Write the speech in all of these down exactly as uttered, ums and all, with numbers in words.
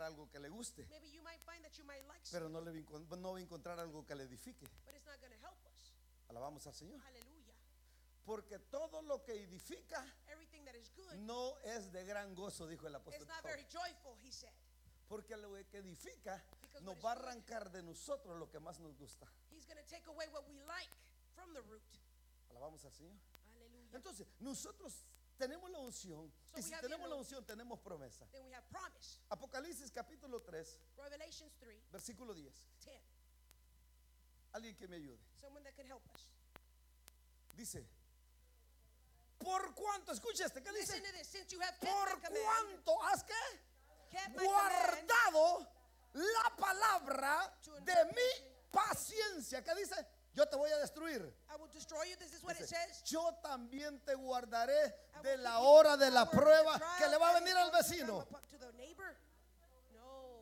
algo que le guste, Maybe you might find that you might like pero something, no, le va a encon- no va a encontrar algo que le edifique. but it's not going to help us. Alabamos al Señor. Hallelujah. Porque todo lo que edifica Everything that is good no es de gran gozo, dijo el apóstol is not Pablo. very joyful, he said. Porque lo que edifica Because nos what is va a good, arrancar de nosotros lo que más nos gusta. he's going to take away what we like from the root. Alabamos al Señor. Hallelujah. Entonces, nosotros tenemos la unción, So y we si have the tenemos la anointing. unción, tenemos promesa. Then we have promise. Apocalipsis capítulo tres, Revelations three, versículo diez. ten. Alguien que me ayude. Someone that can help us. Dice, por cuanto, escucha este, ¿qué dice? Listen to this. Since you have kept Por my command, cuanto has que kept my command, guardado la palabra de mi paciencia. ¿Qué dice? Yo te voy a destruir. I will destroy you. This is what it Dice, says. yo también te guardaré I will de keep la you hora from de the la hour of the prueba trial que le va a that venir is al going to come vecino. upon- to the neighbor. No.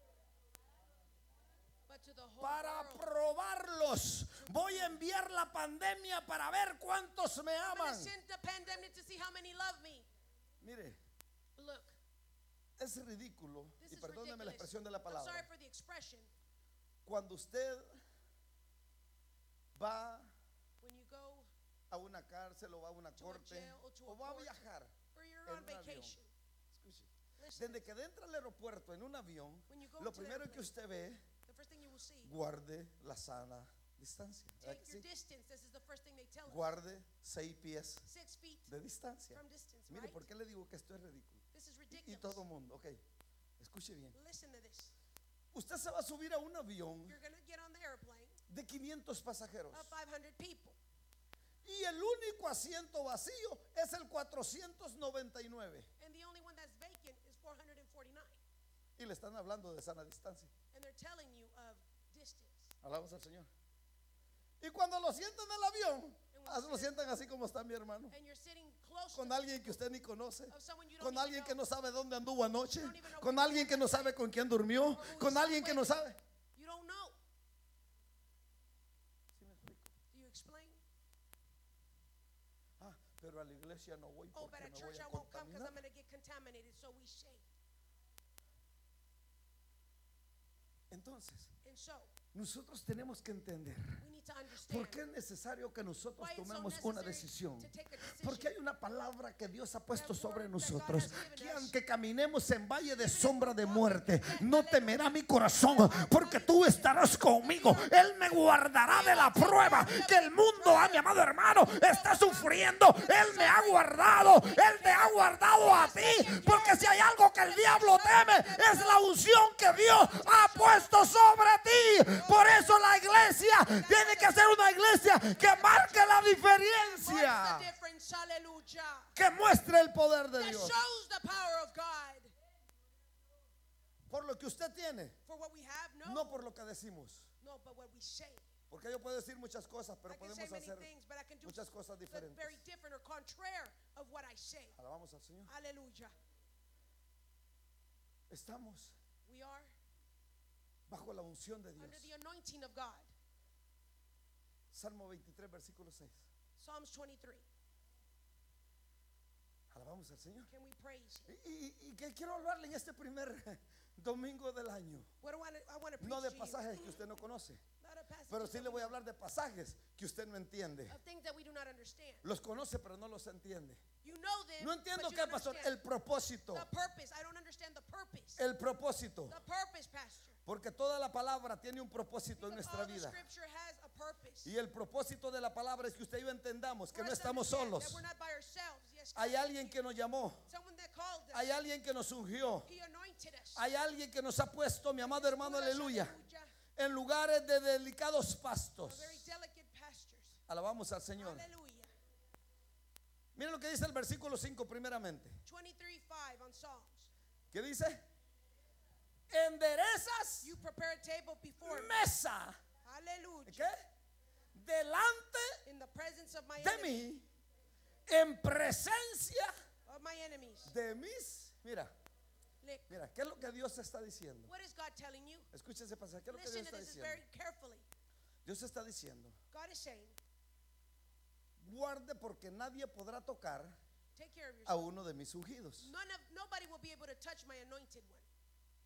But to the whole Para world. probarlos, voy a enviar la pandemia para ver cuántos me I'm going aman. to send the pandemic to see how many love me. Mire, Look, es ridículo, this y is perdóneme la ridiculous. expresión de la I'm sorry palabra, for the expression. cuando usted va When you go a una cárcel o va a una to a corte jail or to a o va a court, viajar or you're en on un avión. vacation. Escuche, Listen, desde que entra al aeropuerto en un avión, when you go lo into the primero que airplane, usted ve, the first thing you will see, guarde la sana distancia. ¿Verdad take que your sí? distance. This is the first thing they tell us. Guarde seis pies Six feet de distancia. from distance, Mire, right? ¿por qué le digo que esto es ridículo? This is Y ridiculous. todo el mundo, ok, escuche bien. Listen to this. Usted se va a subir a un avión You're going to get on the airplane de quinientos pasajeros of five hundred people. y el único asiento vacío es el cuatrocientos noventa y nueve And the only one that's vacant is four hundred forty-nine. y le están hablando de sana distancia. And they're telling you of distance. Alabamos al Señor. Y cuando lo sientan en el avión, ah, lo sientan así como está mi hermano, And you're sitting close con to alguien que usted ni conoce, of someone you don't con even alguien know. que no sabe dónde anduvo anoche, You don't even know con where alguien que no sabe con quién durmió, or who con he alguien que no slept sabe. with. You don't know. ¿Sí me explico? Do you explain? Ah, pero a la iglesia no voy Oh, porque but at me church voy I a won't come because I'm contaminar. going to get contaminated, so we shake. Entonces, And so, nosotros tenemos que entender we need to understand por qué es necesario que nosotros why it's so tomemos una necessary decisión. to take a decision. Porque hay una palabra que Dios ha puesto That sobre word that nosotros, God has given que us. aunque caminemos en valle de Even if sombra we de walk muerte, in death, no valley of temerá mi corazón, porque tú estarás conmigo. Él me guardará de la prueba que el mundo, a mi amado hermano, está sufriendo. Él me ha guardado, Él te ha guardado a ti, porque si hay algo que el diablo teme, es la unción que Dios ha puesto sobre ti. Por eso la iglesia tiene que ser una iglesia que marque la What's diferencia, the difference? Hallelujah. que muestre el poder de That Dios shows the power of God. por lo que usted tiene, For what we have, no. no por lo que decimos. No, but what we say. Porque yo puedo decir muchas cosas, pero I can say podemos many hacer things, but I can do muchas cosas the diferentes. very different or contrary of what I say. Alabamos al Señor. Hallelujah. Estamos We are bajo la unción de Dios. under the anointing of God. Salmo veintitrés, versículo seis. Psalms twenty-three. Alabamos al Señor. Can we praise Him? Y, y- y que quiero hablarle en este primer domingo del año. What do I, I want to preach No de to you? pasajes que usted no conoce, Not a passage pero that sí le we voy a know, hablar de pasajes que usted no entiende. of things that we do not understand. Los conoce, pero no los entiende. You know them, No entiendo but you qué, don't pastor. understand El propósito. the purpose. I don't understand the purpose. El propósito. The purpose, Pastor. Porque toda la palabra tiene un propósito en Because nuestra all the vida. scripture has a purpose. Y el propósito de la palabra es que usted y yo entendamos que For no us to estamos understand solos. that we're not by ourselves. Yes, Hay God. alguien que nos llamó. Someone that called us. Hay alguien que nos ungió. He anointed us. Hay alguien que nos ha puesto, mi amado hermano, Put us, aleluya, hallelujah, en lugares de delicados a pastos. very delicate pastures. Alabamos al Señor. Hallelujah. Miren lo que dice el versículo cinco primeramente. twenty-three five on Psalms. ¿Qué dice? Enderezas You prepare a table before me. mesa. Hallelujah. ¿Qué? Delante In the presence of my de enemies. mí, en presencia Of my enemies. de mis. Mira, Look, mira, ¿qué es lo que Dios está diciendo? what is God telling you? Escúchese pasar, ¿qué es lo que Listen Dios to está this diciendo? very carefully. Dios está diciendo, God is saying, guarde porque nadie podrá tocar take care of a yourself. uno de mis ungidos. None of nobody will be able to touch my anointed one.